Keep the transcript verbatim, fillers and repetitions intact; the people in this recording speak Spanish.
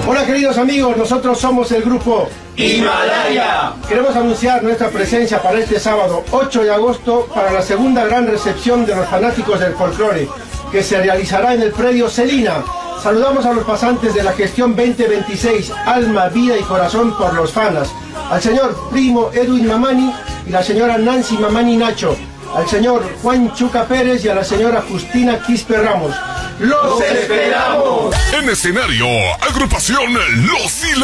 Hola queridos amigos, nosotros somos el grupo Himalaya. Queremos anunciar nuestra presencia para este sábado ocho de agosto para la segunda gran recepción de los fanáticos del folclore, que se realizará en el predio Celina. Saludamos a los pasantes de la gestión veinte veintiséis, Alma, Vida y Corazón por los Fanas, al señor Primo Edwin Mamani y la señora Nancy Mamani Nacho, al señor Juan Chuca Pérez y a la señora Justina Quispe Ramos. ¡Los esperamos! En escenario, agrupación Los Hilos.